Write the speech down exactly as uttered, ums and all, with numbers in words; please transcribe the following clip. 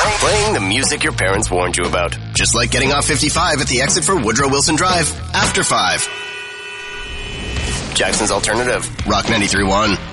Playing the music your parents warned you about. Just like getting off fifty-five at the exit for Woodrow Wilson Drive. After five. Jackson's Alternative. Rock ninety-three point one.